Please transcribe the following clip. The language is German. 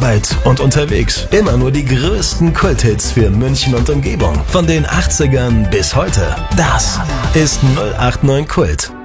Arbeit und unterwegs. Immer nur die größten Kulthits für München und Umgebung. Von den 80ern bis heute. Das ist 089 Kult.